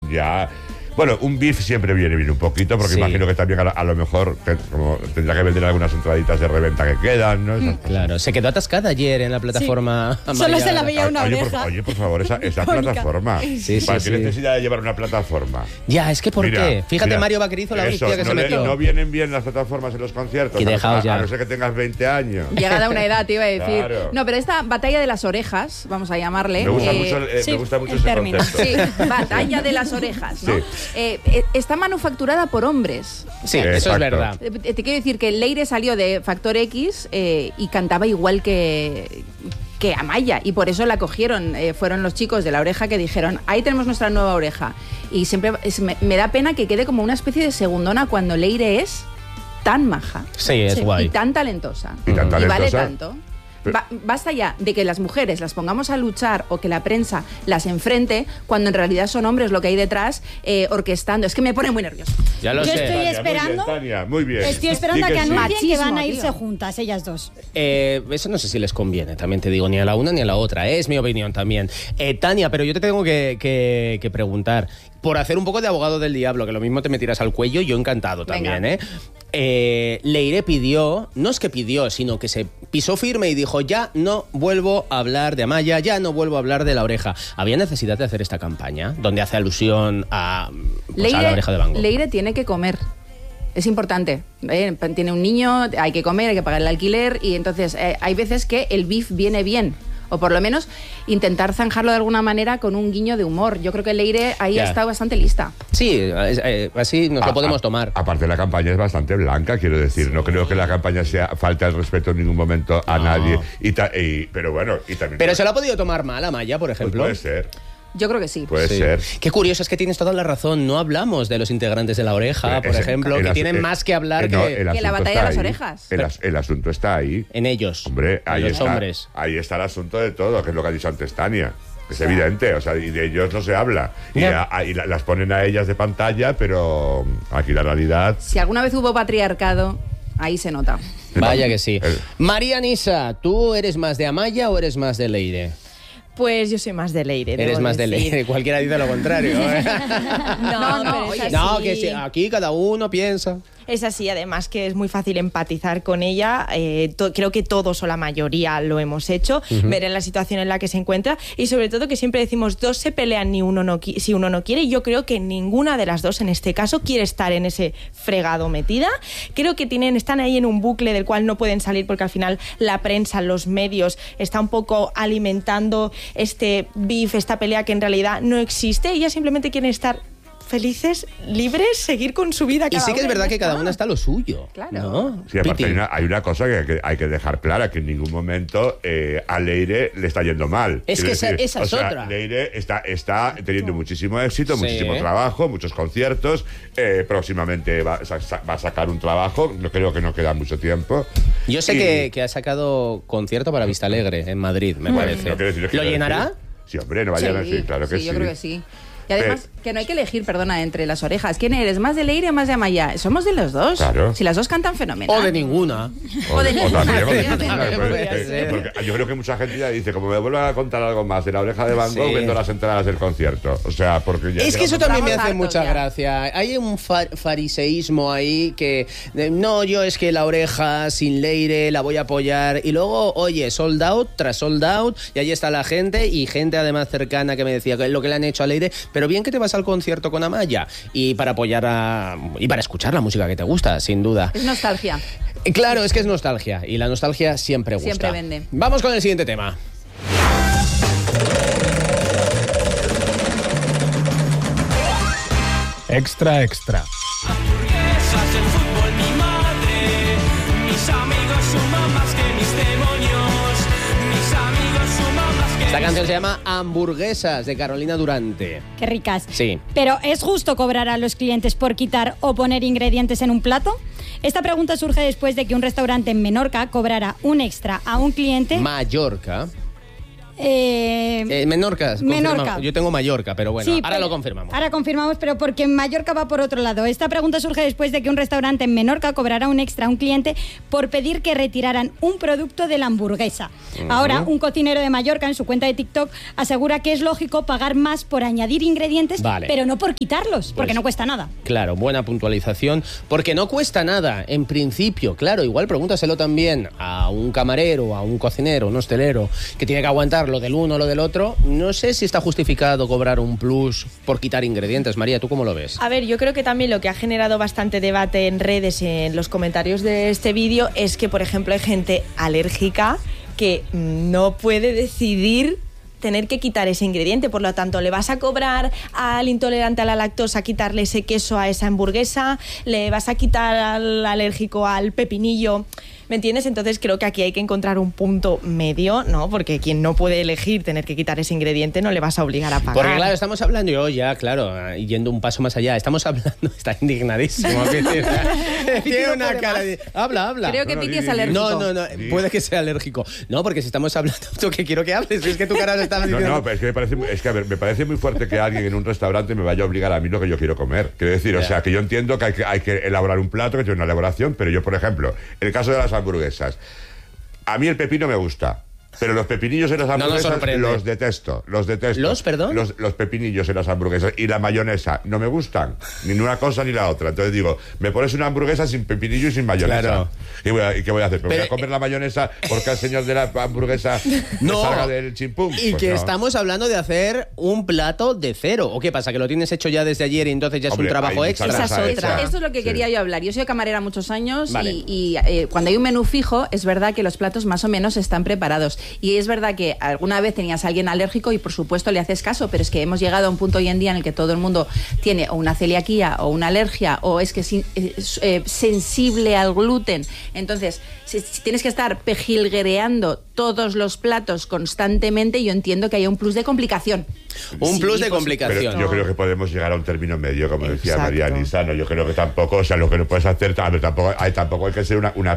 ya... Bueno, un beef siempre viene bien un poquito, porque imagino que también a lo mejor como tendrá que vender algunas entraditas de reventa que quedan, ¿no? Claro, se quedó atascada ayer en la plataforma. Solo se la veía una oreja. Oye, por favor, esa plataforma. ¿Para qué necesidad de llevar una plataforma? Ya, es que ¿por qué? Fíjate, Mario Vaquerizo, la hostia que se metió. No vienen bien las plataformas en los conciertos. Y dejaos ya. A no ser que tengas 20 años. Llegada a una edad, te iba a decir. Claro. No, pero esta batalla de las orejas, vamos a llamarle. Me gusta mucho ese término. concepto. Sí, batalla de las orejas, ¿no? Sí. Está manufacturada por hombres. Sí, eso es verdad. Te quiero decir que Leire salió de Factor X y cantaba igual que Amaya, y por eso la cogieron. Fueron los chicos de La Oreja que dijeron, ahí tenemos nuestra nueva oreja. Y siempre me da pena que quede como una especie de segundona cuando Leire es tan maja. Sí, es guay. Y tan talentosa. Y vale tanto. Basta ya de que las mujeres las pongamos a luchar o que la prensa las enfrente cuando en realidad son hombres lo que hay detrás orquestando. Es que me pone muy nervioso. Ya lo Yo sé. estoy esperando. Tania, muy bien. Estoy esperando a que anuncien Machismo, que van a irse tío. juntas, ellas dos. Eso no sé si les conviene, también te digo, ni a la una ni a la otra. Es mi opinión también. Tania, pero yo te tengo que preguntar, por hacer un poco de abogado del diablo, que lo mismo te me tiras al cuello, yo encantado también, Venga. Leire pidió, no es que pidió, sino que se pisó firme y dijo, ya no vuelvo a hablar de Amaya, ya no vuelvo a hablar de La Oreja. ¿Había necesidad de hacer esta campaña donde hace alusión a La Oreja de Van Gogh? Leire tiene que comer. Es importante. Tiene un niño, hay que comer, hay que pagar el alquiler, y entonces hay veces que el beef viene bien. O por lo menos intentar zanjarlo de alguna manera con un guiño de humor. Yo creo que Leire ahí ha estado bastante lista. Sí, así nos lo podemos tomar. Aparte, la campaña es bastante blanca, quiero decir. Sí. No creo que la campaña falte al respeto en ningún momento a nadie. Pero bueno, y también... Pero se lo ha podido tomar mal a Maya, por ejemplo. Pues puede ser. Yo creo que sí. Puede ser. Qué curioso, es que tienes toda la razón. No hablamos de los integrantes de La Oreja, por ejemplo, que tienen más que hablar que la batalla de las orejas. El asunto está ahí. En ellos. Hombre, ahí los está, hombres. Ahí está el asunto de todo, que es lo que ha dicho antes Tania. Es evidente, o sea, y de ellos no se habla. Y las ponen a ellas de pantalla, pero aquí la realidad... Si alguna vez hubo patriarcado, ahí se nota. Vaya que sí. María Nisa, ¿tú eres más de Amaya o eres más de Leire? Pues yo soy más de Leire. Eres más de Leire, cualquiera dice lo contrario. No, que sí, aquí cada uno piensa. Es así, además que es muy fácil empatizar con ella. Creo que todos o la mayoría lo hemos hecho, ver en la situación en la que se encuentra, y sobre todo que siempre decimos dos se pelean si uno no quiere, y yo creo que ninguna de las dos en este caso quiere estar en ese fregado metida. Creo que están ahí en un bucle del cual no pueden salir, porque al final la prensa, los medios, está un poco alimentando este beef, esta pelea que en realidad no existe. Ellas simplemente quieren estar felices, libres, seguir con su vida. Y sí que es verdad que cada una está a lo suyo. Claro. ¿No? Sí, aparte hay una cosa que hay que dejar clara, que en ningún momento a Leire le está yendo mal. Es que esa es otra. Leire está teniendo muchísimo éxito, muchísimo trabajo, muchos conciertos. Próximamente va a sacar un trabajo, no creo que no queda mucho tiempo. Yo sé que ha sacado concierto para Vista Alegre en Madrid, me parece. ¿Lo llenará? Sí, hombre, no vayan a decir, claro que sí. Yo creo que sí. Y además, que no hay que elegir, perdona, entre las orejas. ¿Quién eres? ¿Más de Leire o más de Amaya? Somos de los dos. Claro. Si las dos cantan fenomenal. O de ninguna. O de ninguna. Porque yo creo que mucha gente ya dice, como me vuelvan a contar algo más de La Oreja de Van Gogh, vendo las entradas del concierto. O sea, porque ya... Es que eso también me hace hartos mucha ya. gracia. Hay un fariseísmo ahí que... no, yo es que La Oreja sin Leire la voy a apoyar. Y luego, oye, sold out tras sold out. Y ahí está la gente, y gente además cercana que me decía que lo que le han hecho a Leire. Pero bien que te vas al concierto con Amaya y para apoyar y para escuchar la música que te gusta, sin duda. Es nostalgia. Claro, es que es nostalgia, y la nostalgia siempre gusta. Siempre vende. Vamos con el siguiente tema. Extra, extra. Esta canción se llama Hamburguesas, de Carolina Durante. Qué ricas. Sí. Pero ¿es justo cobrar a los clientes por quitar o poner ingredientes en un plato? Esta pregunta surge después de que un restaurante en Menorca cobrara un extra a un cliente. Mallorca. Menorca. Menorca. Yo tengo Mallorca, pero bueno, Sí, ahora pero- lo confirmamos. Ahora confirmamos, pero porque en Mallorca va por otro lado. Esta pregunta surge después de que un restaurante en Menorca cobrará un extra a un cliente por pedir que retiraran un producto de la hamburguesa. Ahora, un cocinero de Mallorca en su cuenta de TikTok asegura que es lógico pagar más por añadir ingredientes, Vale. pero no por quitarlos, porque Pues- no cuesta nada. Claro, buena puntualización, porque no cuesta nada, en principio. Claro, igual pregúntaselo también a un camarero, a un cocinero, un hostelero, que tiene que aguantar lo del uno o lo del otro. No sé si está justificado cobrar un plus por quitar ingredientes. María, ¿tú cómo lo ves? A ver, yo creo que también lo que ha generado bastante debate en redes, en los comentarios de este vídeo, es que, por ejemplo, hay gente alérgica que no puede decidir tener que quitar ese ingrediente. Por lo tanto, le vas a cobrar al intolerante a la lactosa quitarle ese queso a esa hamburguesa, le vas a quitar al alérgico al pepinillo. ¿Me entiendes? Entonces creo que aquí hay que encontrar un punto medio, ¿no? Porque quien no puede elegir tener que quitar ese ingrediente no le vas a obligar a pagar. Porque claro, estamos hablando, yo ya, claro, yendo un paso más allá, estamos hablando, está indignadísimo. Tiene una cara de... Habla. Creo que No, Piti di, es di, di. alérgico. No, puede que sea alérgico. No, porque si estamos hablando, tú que quiero que hables, es que tu cara lo está diciendo. No, pero es que a ver, me parece muy fuerte que alguien en un restaurante me vaya a obligar a mí lo que yo quiero comer. Quiero decir, o sea, que yo entiendo que hay que elaborar un plato, que tiene una elaboración, pero yo, por ejemplo, en el caso de las hamburguesas, a mí el pepino me gusta. Pero los pepinillos en las hamburguesas los detesto. ¿Los, perdón? Los pepinillos en las hamburguesas y la mayonesa no me gustan, ni una cosa ni la otra. Entonces digo, me pones una hamburguesa sin pepinillo y sin mayonesa. Claro. ¿Y qué voy a hacer? ¿Me voy Pero, a comer la mayonesa porque al señor de la hamburguesa No. me salga del chimpum? Y Pues que no. estamos hablando de hacer un plato de cero. ¿O qué pasa? ¿Que lo tienes hecho ya desde ayer y entonces ya es Hombre, un trabajo hay extra? mucha Esa grasa es otra. hecha. Esto es lo que Sí. quería yo hablar. Yo soy camarera muchos años Vale. y cuando hay un menú fijo es verdad que los platos más o menos están preparados. Y es verdad que alguna vez tenías a alguien alérgico y por supuesto le haces caso, pero es que hemos llegado a un punto hoy en día en el que todo el mundo tiene o una celiaquía o una alergia o es que es sensible al gluten. Entonces, si tienes que estar pejilguereando todos los platos constantemente, yo entiendo que haya un plus de complicación. Un Sí, plus de por complicación. Pero yo creo que podemos llegar a un término medio, como decía Exacto. María Nisano. Yo creo que tampoco, o sea, lo que no puedes hacer, tampoco hay que ser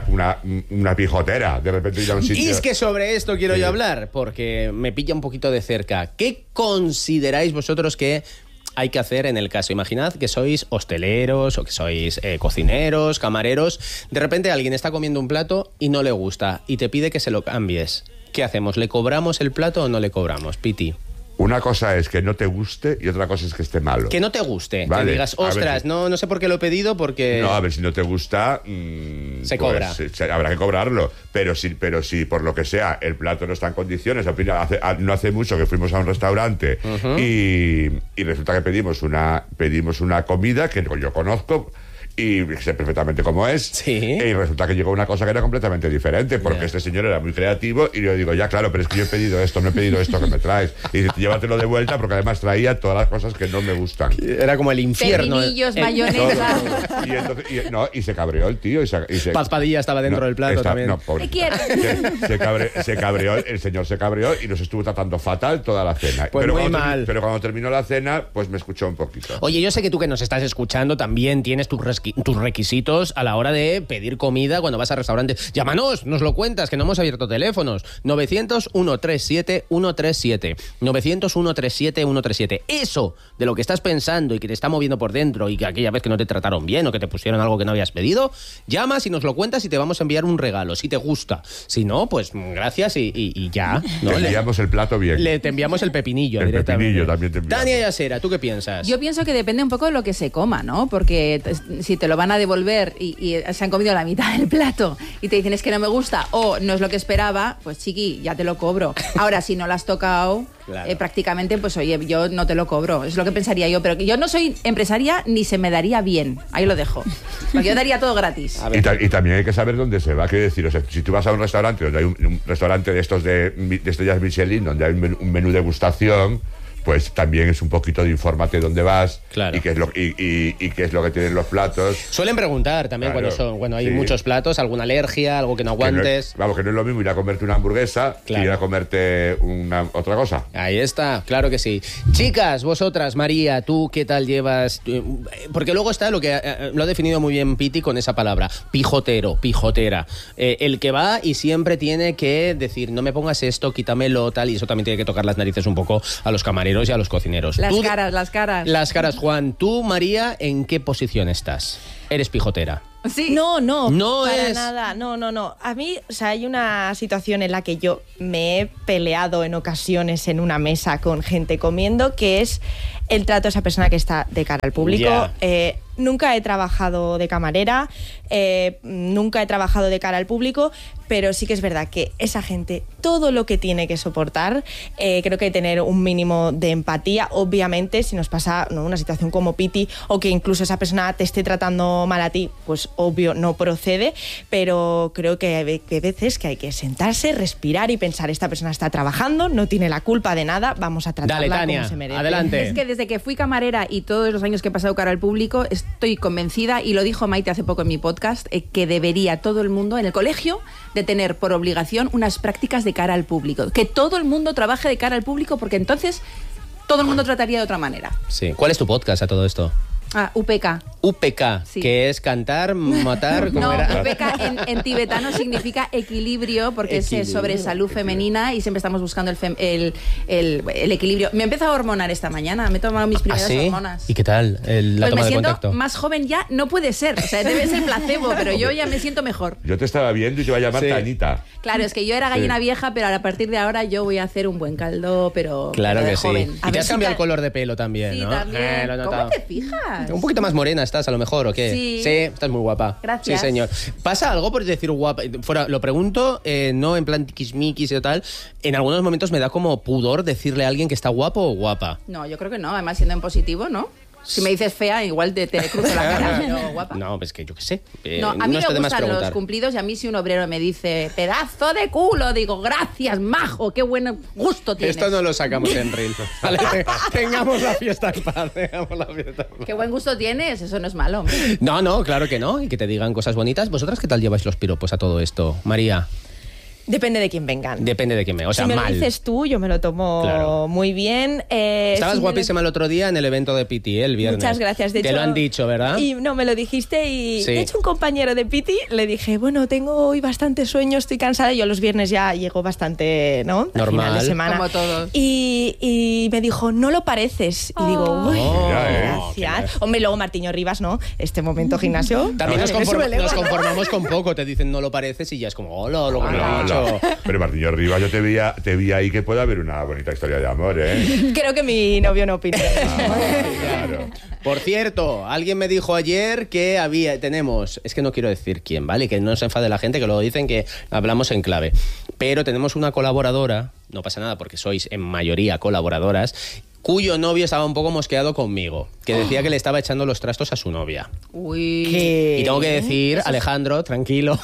una pijotera. De repente ir a un sitio. Y es que sobre esto quiero Sí. yo hablar, porque me pilla un poquito de cerca. ¿Qué consideráis vosotros que hay que hacer en el caso? Imaginad que sois hosteleros o que sois cocineros, camareros. De repente alguien está comiendo un plato y no le gusta y te pide que se lo cambies. ¿Qué hacemos? ¿Le cobramos el plato o no le cobramos, Piti? Una cosa es que no te guste y otra cosa es que esté malo. Que no te guste, Vale, que digas, a ver ostras, si- no sé por qué lo he pedido, porque... No, a ver, si no te gusta, Se pues, cobra. Habrá que cobrarlo. Pero si por lo que sea el plato no está en condiciones, no hace mucho que fuimos a un restaurante y resulta que pedimos una comida que yo conozco y sé perfectamente cómo es. Sí. Y resulta que llegó una cosa que era completamente diferente, porque Ya. este señor era muy creativo y yo digo, ya claro, pero es que yo he pedido esto, no he pedido esto que me traes. Y dice, llévatelo de vuelta, porque además traía todas las cosas que no me gustan. Era como el infierno. Pepinillos, Todo, mayonesa. todo. Y, entonces, y se cabreó el tío. Pazpadilla estaba dentro del plato también. No, pobre. Te quiero. Se cabreó, el señor se cabreó y nos estuvo tratando fatal toda la cena. Pues muy cuando mal. Pero cuando terminó la cena, pues me escuchó un poquito. Oye, yo sé que tú que nos estás escuchando también tienes tus requisitos a la hora de pedir comida cuando vas al restaurante. Llámanos, nos lo cuentas, que no hemos abierto teléfonos. 900-137-137. 900-137-137. Eso de lo que estás pensando y que te está moviendo por dentro y que aquella vez que no te trataron bien o que te pusieron algo que no habías pedido, llamas y nos lo cuentas y te vamos a enviar un regalo, si te gusta. Si no, pues gracias y ya. ¿no? Te enviamos el plato bien. Te enviamos el pepinillo El directamente. pepinillo también te enviamos. Tania Yasera, ¿tú qué piensas? Yo pienso que depende un poco de lo que se coma, ¿no? Porque si te lo van a devolver y se han comido la mitad del plato y te dicen es que no me gusta o no es lo que esperaba, pues chiqui, ya te lo cobro. Ahora, si no lo has tocado, Claro. prácticamente, pues oye, yo no te lo cobro. Es lo que pensaría yo. Pero que yo no soy empresaria ni se me daría bien. Ahí lo dejo. Porque yo daría todo gratis. A Y, ver. y también hay que saber dónde se va. Quiero decir, o sea, si tú vas a un restaurante donde hay un restaurante de estos de estrellas Michelin, donde hay un menú degustación, pues también es un poquito de infórmate dónde vas, Claro. y qué es lo que tienen los platos. Suelen preguntar también Claro, cuando hay sí. muchos platos, alguna alergia, algo que no Que no aguantes. es, vamos, que no es lo mismo ir a comerte una hamburguesa Claro. que ir a comerte otra cosa. Ahí está, claro que sí. Chicas, vosotras, María, ¿tú qué tal llevas? Porque luego está lo que lo ha definido muy bien Piti con esa palabra, pijotero, pijotera. El que va y siempre tiene que decir, no me pongas esto, quítamelo, tal, y eso también tiene que tocar las narices un poco a los camareros y a los cocineros. Las Tú- caras, las caras. Las caras, Juan. Tú, María, ¿en qué posición estás? ¿Eres pijotera? Sí. No, No para es. nada, no. A mí, o sea, hay una situación en la que yo me he peleado en ocasiones en una mesa con gente comiendo, que es el trato de esa persona que está de cara al público. Ya. Nunca he trabajado de camarera, nunca he trabajado de cara al público, pero sí que es verdad que esa gente, todo lo que tiene que soportar, creo que hay que tener un mínimo de empatía. Obviamente, si nos pasa, ¿no?, una situación como Piti, o que incluso esa persona te esté tratando mal a ti, pues obvio no procede, pero creo que hay veces que hay que sentarse, respirar y pensar, esta persona está trabajando, no tiene la culpa de nada, vamos a tratarla Dale, Tania, como se merece. adelante. Es que desde que fui camarera y todos los años que he pasado cara al público, estoy convencida, y lo dijo Maite hace poco en mi podcast, que debería todo el mundo en el colegio de tener por obligación unas prácticas de cara al público. Que todo el mundo trabaje de cara al público, porque entonces todo el mundo trataría de otra manera. Sí. ¿Cuál es tu podcast a todo esto? UPK. UPK, Sí. que es cantar, matar, ¿cómo No, era? UPK en tibetano significa equilibrio, porque es sobre salud femenina y siempre estamos buscando el equilibrio. Me he empezado a hormonar esta mañana, me he tomado mis ¿Ah, primeras sí? hormonas. ¿Y qué tal la Pues toma me de siento contacto? más joven ya, no puede ser. O sea, debe ser placebo, pero yo ya me siento mejor. Yo te estaba viendo y te iba a llamar Sí. Tanita. Claro, es que yo era gallina Sí. vieja, pero a partir de ahora yo voy a hacer un buen caldo, pero Claro pero de que sí. joven. Y te has cambiado el color de pelo también, Sí, ¿no? también. Lo he ¿Cómo notado. te fijas? Un poquito más morena estás, a lo mejor, ¿o qué? Sí. estás muy guapa. Gracias. Sí, señor. ¿Pasa algo por decir guapa? Fuera, lo pregunto, no en plan tiquismiquis y tal. En algunos momentos me da como pudor decirle a alguien que está guapo o guapa. No, yo creo que no. Además, siendo en positivo, ¿no? Si me dices fea, igual te cruzo la cara, pero guapa. No, pues que yo qué sé. No, a mí está me de más gustan los preguntar. cumplidos, y a mí si un obrero me dice pedazo de culo, digo gracias, majo, qué buen gusto tienes. Esto no lo sacamos en reel. Vale, tengamos la fiesta en paz. Tengamos la fiesta en paz. Qué buen gusto tienes, eso no es malo. No, claro que no. Y que te digan cosas bonitas. ¿Vosotras qué tal lleváis los piropos a todo esto? María, Depende de quién vengan. depende de quién me... O sea, si me mal. lo dices tú, yo me lo tomo Claro. muy bien. Estabas si me lo- guapísima el otro día en el evento de Piti, el viernes. Muchas gracias. De Te hecho, lo han dicho, ¿verdad? Y no, me lo dijiste y Sí. de hecho un compañero de Piti le dije, bueno, tengo hoy bastante sueño, estoy cansada. Yo los viernes ya llego bastante, ¿no? Al Normal. final de semana. Como todos. Y me dijo, no lo pareces. Y digo, uy, Oh, gracias. Hombre, luego Martiño Rivas, ¿no? Este momento gimnasio. También nos, me sube el ego. nos conformamos con poco. Te dicen no lo pareces y ya es como, hola, lo que me han dicho. Pero Martín Rivas, yo te vi ahí que puede haber una bonita historia de amor, ¿eh? Creo que mi novio no opina. Claro. Por cierto, alguien me dijo ayer que tenemos, es que no quiero decir quién, ¿vale? Que no se enfade la gente, que luego dicen que hablamos en clave. Pero tenemos una colaboradora, no pasa nada porque sois en mayoría colaboradoras, cuyo novio estaba un poco mosqueado conmigo, que decía que le estaba echando los trastos a su novia. Uy. ¿Qué? Y tengo que decir, Alejandro, tranquilo,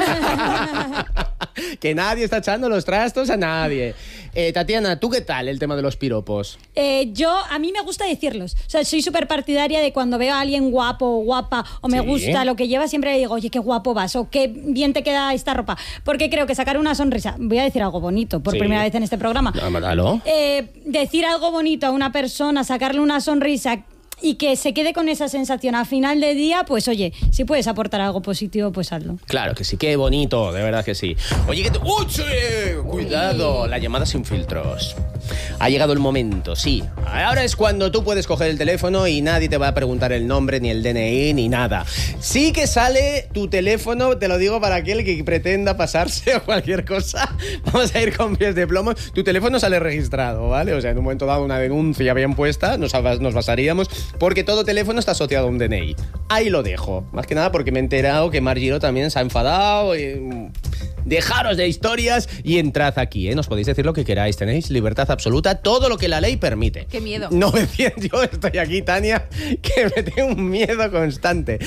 que nadie está echando los trastos a nadie. Tatiana, ¿tú qué tal el tema de los piropos? A mí me gusta decirlos. O sea, soy súper partidaria de cuando veo a alguien guapo o guapa o me Sí. gusta lo que lleva, siempre le digo, oye, qué guapo vas o qué bien te queda esta ropa. Porque creo que sacar una sonrisa, voy a decir algo bonito por Sí. primera vez en este programa. Mátalo. Decir algo bonito a una persona, sacarle una sonrisa y que se quede con esa sensación a final de día, pues oye, si puedes aportar algo positivo, pues hazlo. Claro que sí, qué bonito, de verdad que sí. Oye, que ¡Uy, sí! Cuidado, la llamada sin filtros. Ha llegado el momento, sí. Ahora es cuando tú puedes coger el teléfono y nadie te va a preguntar el nombre, ni el DNI, ni nada. Sí que sale tu teléfono, te lo digo para aquel que pretenda pasarse o cualquier cosa. Vamos a ir con pies de plomo. Tu teléfono sale registrado, ¿vale? O sea, en un momento dado una denuncia bien puesta, nos basaríamos, porque todo teléfono está asociado a un DNI. Ahí lo dejo. Más que nada porque me he enterado que Mar Giro también se ha enfadado y Dejaros de historias y entrad aquí, ¿eh? Nos podéis decir lo que queráis. Tenéis libertad absoluta, todo lo que la ley permite. ¡Qué miedo! 900, yo estoy aquí, Tania, que me tengo un miedo constante.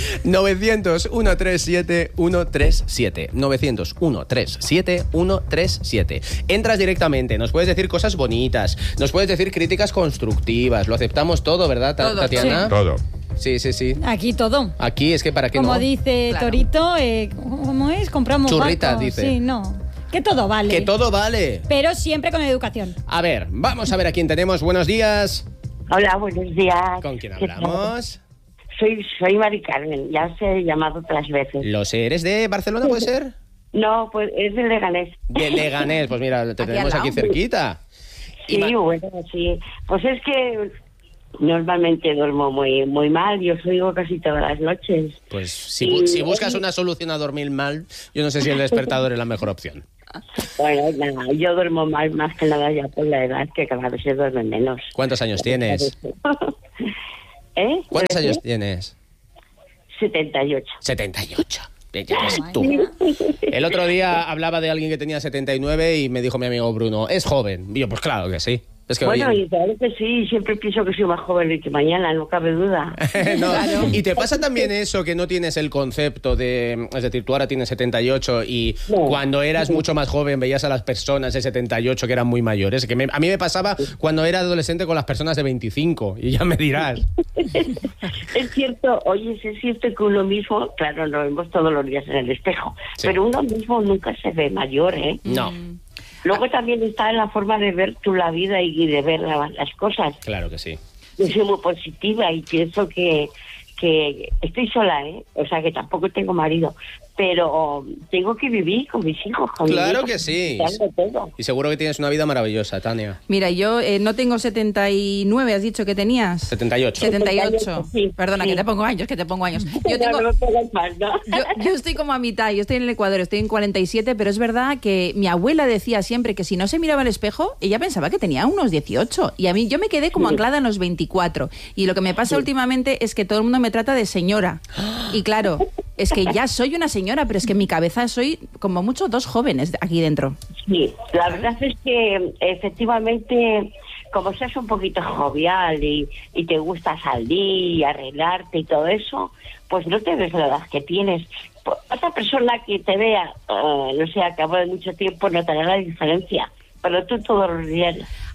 900-137-137. 900-137-137. Entras directamente, nos puedes decir cosas bonitas, nos puedes decir críticas constructivas. Lo aceptamos todo, ¿verdad, Tatiana? Sí. Todo. Sí. Aquí todo. Aquí es que para qué Como no. dice Claro. Torito, ¿cómo es? Compramos Churrita, barco. dice. Sí, no. Que todo vale. Que todo vale. Pero siempre con educación. A ver, vamos a ver a quién tenemos. Buenos días. Hola, buenos días. ¿Con quién ¿Qué tal? hablamos? Soy Mari Carmen, ya os he llamado otras veces. Lo sé, ¿eres de Barcelona, puede ser? No, pues es de Leganés. De Leganés, pues mira, te Aquí tenemos al aquí lado. cerquita. Y Sí, bueno, sí. Pues es que normalmente duermo muy mal, yo os oigo casi todas las noches. Pues si buscas una solución a dormir mal, yo no sé si el despertador es la mejor opción. Bueno, nada, yo duermo mal más que nada ya por la edad, que cada vez se duerme menos. ¿Cuántos años tienes? ¿Eh? ¿Cuántos años tienes? 78. 78. Ya ves tú. El otro día hablaba de alguien que tenía 79 y me dijo mi amigo Bruno, ¿es joven? Y yo, pues claro que sí. Es que Bueno, hoy- y claro que sí, siempre pienso que soy más joven que mañana, no cabe duda. No, y te pasa también eso, que no tienes el concepto de... Es decir, tú ahora tienes 78 y No. cuando eras mucho más joven veías a las personas de 78 que eran muy mayores. Que a mí me pasaba cuando era adolescente con las personas de 25 y ya me dirás. Es cierto, oye, es cierto que uno mismo, claro, lo vemos todos los días en el espejo, Sí. pero uno mismo nunca se ve mayor, ¿eh? No, Luego también está en la forma de ver tú la vida y de ver las cosas. claro que sí. Yo soy muy positiva y pienso que estoy sola, ¿eh? O sea, que tampoco tengo marido, pero tengo que vivir con mis hijos, con mi Claro hijo, que sí. disfrutando todo. Y seguro que tienes una vida maravillosa, Tania. Mira, yo no tengo 79, has dicho que tenías. 78. 78. Sí, Perdona, sí. que te pongo años. Yo No, tengo... no me pongas mal, ¿no? Yo estoy como a mitad, yo estoy en el Ecuador, estoy en 47, pero es verdad que mi abuela decía siempre que si no se miraba al espejo, ella pensaba que tenía unos 18. Y a mí yo me quedé como anclada en los 24. Y lo que me pasa últimamente es que todo el mundo me trata de señora. Y claro, es que ya soy una señora, pero es que en mi cabeza soy como mucho dos jóvenes aquí dentro. Sí, la verdad es que efectivamente, como seas un poquito jovial y te gusta salir y arreglarte y todo eso, pues no te ves la edad que tienes. Otra persona que te vea, no sé, a cabo de mucho tiempo notará la diferencia, pero tú todos los días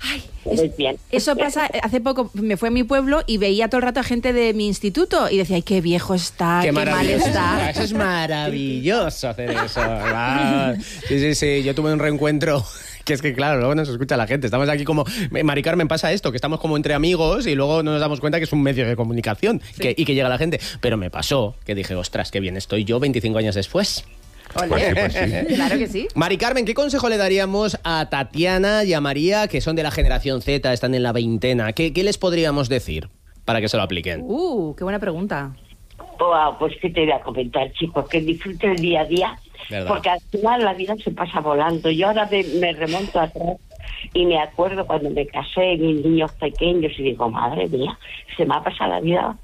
te ves bien. Eso pasa, hace poco me fui a mi pueblo y veía todo el rato a gente de mi instituto y decía, ay, qué viejo está, qué mal maravilloso. está. Eso es maravilloso hacer eso. Ah, sí. Yo tuve un reencuentro que es que, claro, luego nos escucha la gente. Estamos aquí como... Mari Carmen, pasa esto, que estamos como entre amigos y luego no nos damos cuenta que es un medio de comunicación y que llega la gente. Pero me pasó que dije, ostras, qué bien estoy yo 25 años después. Pues sí. Claro que sí. Mari Carmen, ¿qué consejo le daríamos a Tatiana y a María, que son de la generación Z, están en la veintena? ¿Qué les podríamos decir para que se lo apliquen? Qué buena pregunta. Wow, pues qué te voy a comentar, chicos, que disfruten el día a día, ¿Verdad? porque al final la vida se pasa volando. Yo ahora me remonto atrás y me acuerdo cuando me casé, mis niños pequeños, y digo, madre mía, se me ha pasado la vida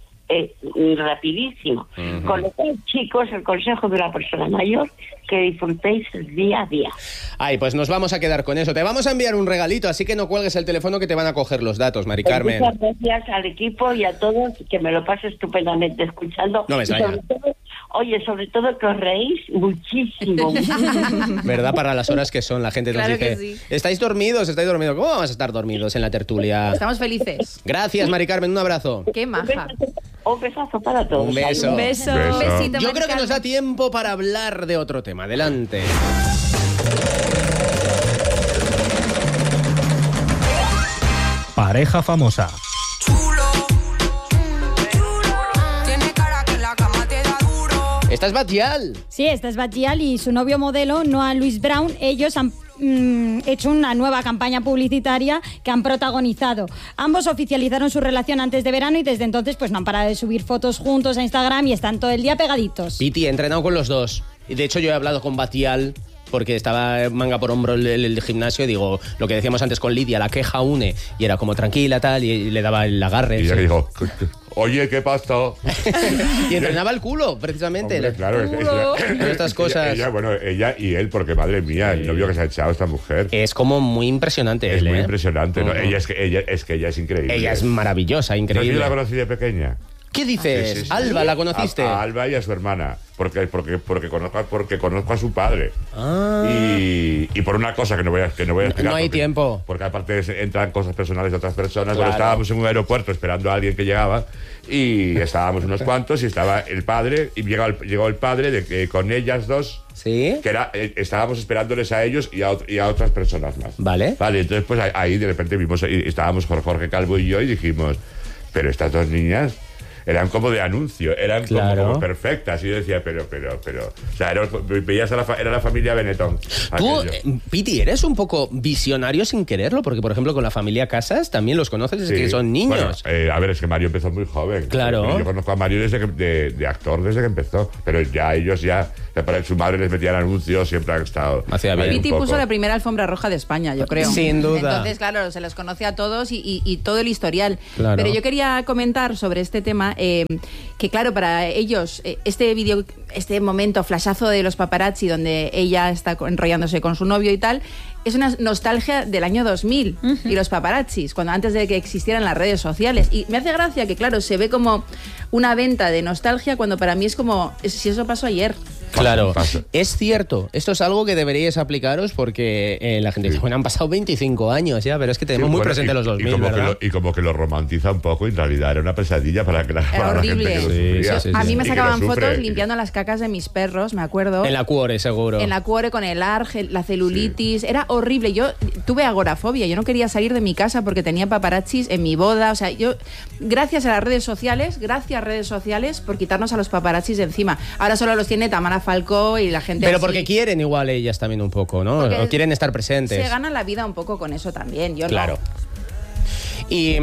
rapidísimo. Con lo cual, chicos, el consejo de una persona mayor, que disfrutéis el día a día. Ay, pues nos vamos a quedar con eso. Te vamos a enviar un regalito, así que no cuelgues el teléfono que te van a coger los datos, Mari Pues Carmen. muchas gracias al equipo y a todos, que me lo paso estupendamente escuchando. No me Y extraña. sobre todo que os reís muchísimo. ¿Verdad? Para las horas que son, la gente nos Claro dice, que sí. ¿estáis dormidos? ¿Cómo vamos a estar dormidos en la tertulia? Estamos felices. Gracias, Mari Carmen, un abrazo. Qué maja. Un besazo para todos. Un beso. Un beso. Beso. Un besito. Yo Mari creo que nos Carmen. da tiempo para hablar de otro tema. Adelante. Pareja famosa. Tiene cara que en la cama te da duro. Esta es Batllal. Sí, esta es Batllal y su novio modelo, Noah Luis Brown. Ellos han hecho una nueva campaña publicitaria que han protagonizado. Ambos oficializaron su relación antes de verano y desde entonces pues no han parado de subir fotos juntos a Instagram y están todo el día pegaditos. Piti, he entrenado con los dos. Y de hecho yo he hablado con Batllal porque estaba manga por hombro el gimnasio y digo, lo que decíamos antes con Lidia, la queja une. Y era como tranquila, tal, y le daba el agarre. Y sí. ella dijo, Oye, ¿qué pasó? Y entrenaba el culo, precisamente. Hombre, claro, Estas cosas. Ella y él, porque madre mía, el novio que se ha echado esta mujer. Es como muy impresionante. Es él, muy ¿eh? impresionante, ¿no? Ella es increíble. Ella es maravillosa, ¿No? Increíble. Yo la conocí de pequeña. ¿Qué dices? Sí. Alba, ¿la conociste? A Alba y a su hermana. Porque conozco a su padre. Ah. Y por una cosa que no voy a explicar. No hay porque- tiempo. Porque aparte entran cosas personales de otras personas. Claro. Pero estábamos en un aeropuerto esperando a alguien que llegaba. Y estábamos unos cuantos y estaba el padre. Y llegó el padre con ellas dos. ¿Sí? Que estábamos esperándoles a ellos y a otras personas más. Vale. Entonces pues ahí de repente vimos, y estábamos Jorge Calvo y yo y dijimos, pero estas dos niñas eran como de anuncio, eran como perfectas. Y yo decía, pero, o sea, veías era la familia Benetton. Tú, aquello. Piti, eres un poco visionario sin quererlo, porque por ejemplo con la familia Casas también los conoces desde Sí. que son niños. Bueno, a ver, es que Mario empezó muy joven. Claro. Yo conozco a Mario de actor desde que empezó, pero ellos su madre les metía en anuncios, siempre han estado. Hacía bien. ahí un Piti poco. puso la primera alfombra roja de España, yo creo. Sin duda. Entonces, claro, se les conoce a todos y todo el historial. Claro. Pero yo quería comentar sobre este tema que, claro, para ellos, este momento, flashazo de los paparazzi, donde ella está enrollándose con su novio y tal, es una nostalgia del año 2000 y los paparazzis, cuando antes de que existieran las redes sociales. Y me hace gracia que, claro, se ve como una venta de nostalgia cuando para mí es como si eso pasó ayer. Claro, Pasa. es cierto. Esto es algo que deberíais aplicaros porque la gente dice, bueno, han pasado 25 años ya, pero es que tenemos muy Bueno, presente los 2000, ¿verdad? y como que lo romantiza un poco, y en realidad era una pesadilla para la Horrible. gente que lo Sí, sufría. sí, sí, A mí me Y que sacaban lo sufre. fotos limpiando las cacas de mis perros, me acuerdo. En la Cuore, seguro. En la cuore con el ARG, la celulitis, era horrible. Yo tuve agorafobia, yo no quería salir de mi casa porque tenía paparazzis en mi boda. O sea, gracias a las redes sociales, por quitarnos a los paparazzis de encima. Ahora solo los tiene Tamara Falcó y la gente Pero así. porque quieren igual ellas también un poco, ¿no? Porque O quieren estar presentes. Se gana la vida un poco con eso también, yo Claro. no. Y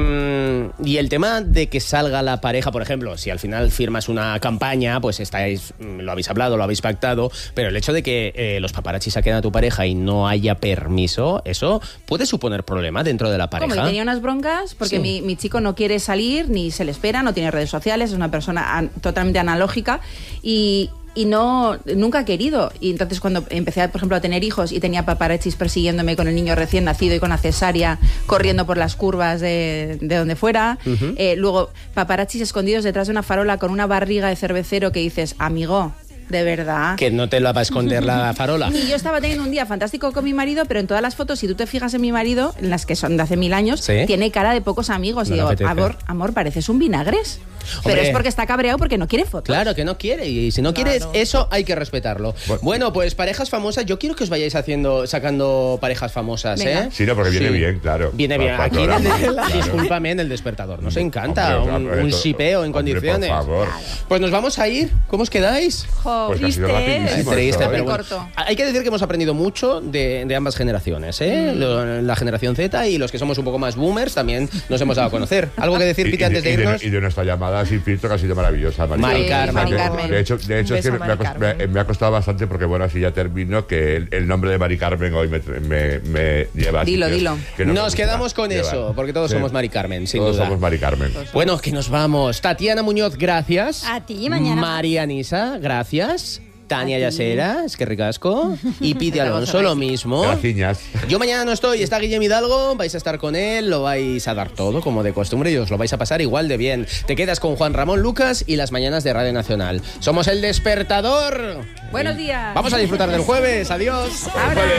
el tema de que salga la pareja, por ejemplo, si al final firmas una campaña, pues lo habéis hablado, lo habéis pactado, pero el hecho de que los paparazzi saquen a tu pareja y no haya permiso, ¿eso puede suponer problema dentro de la pareja? Como yo tenía unas broncas porque Sí. mi chico no quiere salir, ni se le espera, no tiene redes sociales, es una persona totalmente analógica y nunca ha querido. Y entonces cuando empecé, por ejemplo, a tener hijos y tenía paparazzis persiguiéndome con el niño recién nacido y con la cesárea, corriendo por las curvas de donde fuera, luego paparazzis escondidos detrás de una farola con una barriga de cervecero que dices, amigo, de verdad. Que no te la va a esconder la farola. Y yo estaba teniendo un día fantástico con mi marido, pero en todas las fotos, si tú te fijas en mi marido, en las que son de hace 1000 años, ¿Sí? tiene cara de pocos amigos. No y le digo, apetece. amor, pareces un vinagres. Pero Hombre. es porque está cabreado porque no quiere fotos. Claro, que no quiere. Y si no quieres eso, hay que respetarlo. Bueno, pues parejas famosas. Yo quiero que os vayáis sacando parejas famosas, Venga. ¿eh? Sí, no, porque viene bien, claro. Viene bien. Para Aquí, programa, discúlpame, en el despertador. Nos encanta Hombre, un shipeo en hombre, condiciones. Por favor. Pues nos vamos a ir. ¿Cómo os quedáis? Jo, Pues que ha sido triste. rapidísimo Triste, esto, ¿eh? pero Muy bueno. corto. Hay que decir que hemos aprendido mucho de ambas generaciones, ¿eh? La generación Z y los que somos un poco más boomers también nos hemos dado a conocer. ¿Algo que decir, Piti, antes de irnos? Y de nuestra llamada sin filtro, que ha sido maravillosa, Mari Carmen. Mari De- Carmen. De hecho, Un es que beso, Mari Carmen. me ha costado bastante porque, bueno, así ya termino, que el nombre de Mari Carmen hoy me lleva a Dilo, sitios dilo. que no me Nos gusta quedamos con llevar. eso, porque todos Sí. somos Mari Carmen, sin Todos duda. somos Mari Carmen. Bueno, que nos vamos. Tatiana Muñoz, gracias. A ti, mañana. María Nisa, gracias. Tania Yasera, es que ricasco. Y Piti Alonso, lo mismo. Gracias. Yo mañana no estoy, está Guillem Hidalgo, vais a estar con él, lo vais a dar todo como de costumbre y os lo vais a pasar igual de bien. Te quedas con Juan Ramón Lucas y las mañanas de Radio Nacional. Somos El Despertador. Buenos días. Vamos a disfrutar del jueves, adiós. Ahora.